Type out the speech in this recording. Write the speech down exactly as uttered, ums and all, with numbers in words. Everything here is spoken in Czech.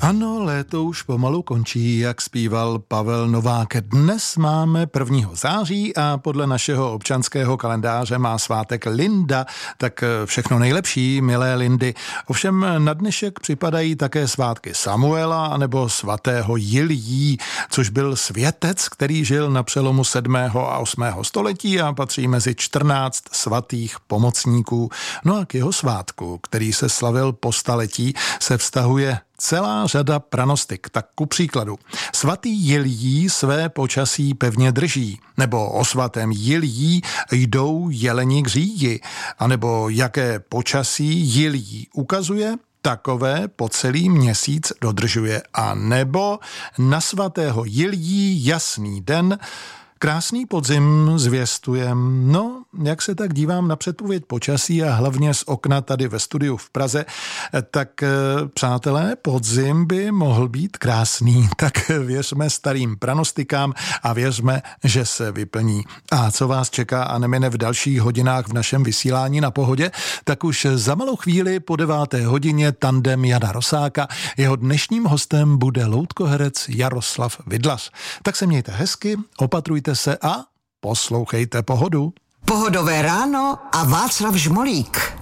Ano, léto už pomalu končí, jak zpíval Pavel Novák. Dnes máme prvního září a podle našeho občanského kalendáře má svátek Linda, tak všechno nejlepší, milé Lindy. Ovšem na dnešek připadají také svátky Samuela anebo svatého Jiljí, což byl světec, který žil na přelomu sedmého a osmého století a patří mezi čtrnáct svatých pomocníků. No a k jeho svátku, který se slavil po staletí, se vztahuje celá řada pranostik. Tak ku příkladu, svatý Jiljí své počasí pevně drží, nebo o svatém Jiljí jdou jeleni k říji, anebo jaké počasí Jiljí ukazuje, takové po celý měsíc dodržuje, a nebo na svatého Jiljí jasný den krásný podzim zvěstujem. No, jak se tak dívám na předpověď počasí a hlavně z okna tady ve studiu v Praze, tak přátelé, podzim by mohl být krásný. Tak věřme starým pranostikám a věřme, že se vyplní. A co vás čeká a nemine v dalších hodinách v našem vysílání Na pohodě, tak už za malou chvíli po deváté hodině tandem Jana Rosáka. Jeho dnešním hostem bude loutkoherec Jaroslav Vidlař. Tak se mějte hezky, opatrujte se a poslouchejte Pohodu. Pohodové ráno a Václav Žmolík.